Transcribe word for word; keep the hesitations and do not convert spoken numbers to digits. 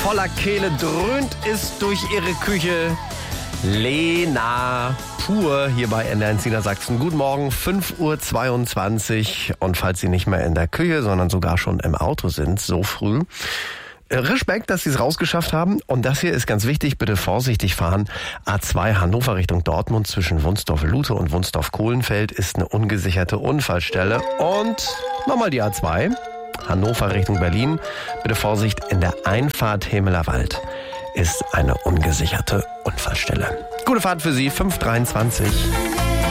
voller Kehle dröhnt es durch ihre Küche. Lena Pur hier bei N eins Niedersachsen. Guten Morgen, fünf Uhr zweiundzwanzig. Und falls Sie nicht mehr in der Küche, sondern sogar schon im Auto sind, so früh, Respekt, dass Sie es rausgeschafft haben. Und das hier ist ganz wichtig, bitte vorsichtig fahren. A zwei Hannover Richtung Dortmund zwischen Wunsdorf-Lute und Wunsdorf-Kohlenfeld ist eine ungesicherte Unfallstelle. Und nochmal die A zwei, Hannover Richtung Berlin. Bitte Vorsicht, in der Einfahrt Hemelerwald ist eine ungesicherte Unfallstelle. Gute Fahrt für Sie, fünf Uhr dreiundzwanzig.